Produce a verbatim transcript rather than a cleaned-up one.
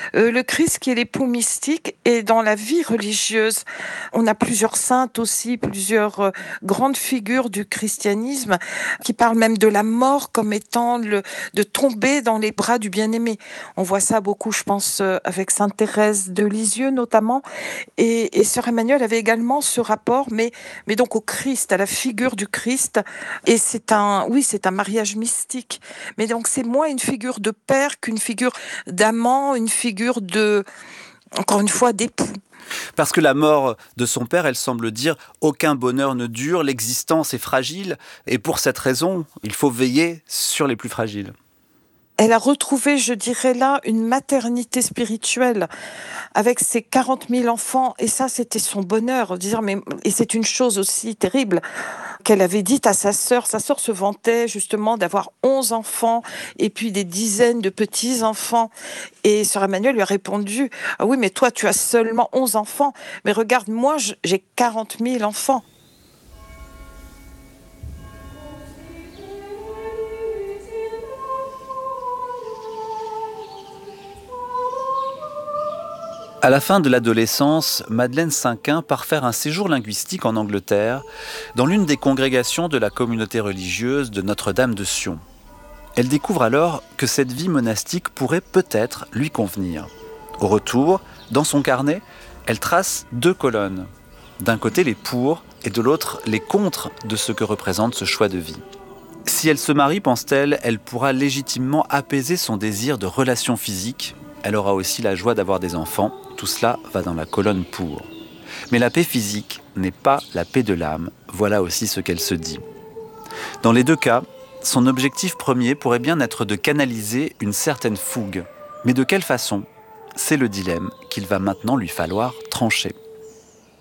euh, le Christ qui est l'époux mystique, et dans la vie religieuse, on a plusieurs saintes aussi, plusieurs euh, grandes figures du christianisme qui parlent même de la mort comme étant le, de tomber dans les bras du bien-aimé. On voit ça beaucoup, je pense, euh, avec Sainte Thérèse de Lisieux notamment, et, et Sœur Emmanuelle avait également ce rapport, mais, mais donc au Christ, à la figure du Christ, et c'est un, oui, c'est un mariage mystique. Mais donc c'est moins une figure de père qu'une figure d'amant, une figure de, encore une fois, d'époux. Parce que la mort de son père, elle semble dire « aucun bonheur ne dure, l'existence est fragile ». Et pour cette raison, il faut veiller sur les plus fragiles. Elle a retrouvé, je dirais là, une maternité spirituelle avec ses quarante mille enfants. Et ça, c'était son bonheur. Dire, mais, et c'est une chose aussi terrible qu'elle avait dite à sa sœur. Sa sœur se vantait justement d'avoir onze enfants et puis des dizaines de petits-enfants. Et sœur Emmanuelle lui a répondu, ah oui, mais toi, tu as seulement onze enfants. Mais regarde, moi, j'ai quarante mille enfants. À la fin de l'adolescence, Madeleine Cinquin part faire un séjour linguistique en Angleterre, dans l'une des congrégations de la communauté religieuse de Notre-Dame de Sion. Elle découvre alors que cette vie monastique pourrait peut-être lui convenir. Au retour, dans son carnet, elle trace deux colonnes. D'un côté les pour et de l'autre les contre de ce que représente ce choix de vie. Si elle se marie, pense-t-elle, elle pourra légitimement apaiser son désir de relation physique. Elle aura aussi la joie d'avoir des enfants. Tout cela va dans la colonne pour. Mais la paix physique n'est pas la paix de l'âme. Voilà aussi ce qu'elle se dit. Dans les deux cas, son objectif premier pourrait bien être de canaliser une certaine fougue. Mais de quelle façon ? C'est le dilemme qu'il va maintenant lui falloir trancher.